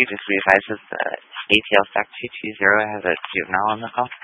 just be advised that the ATL Stack 220 has a juvenile on the call.